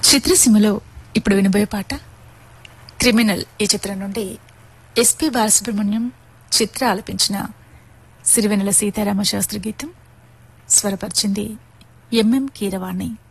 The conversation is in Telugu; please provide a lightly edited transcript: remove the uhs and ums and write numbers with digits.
చిత్రసీమలో ఇప్పుడు వినబోయే పాట క్రిమినల్ ఈ చిత్రం నుండి ఎస్పి బాలసుబ్రహ్మణ్యం చిత్ర ఆలపించిన సిరివెన్నెల సీతారామ శాస్త్రి గీతం స్వరపరిచింది ఎంఎం కీరవాణి.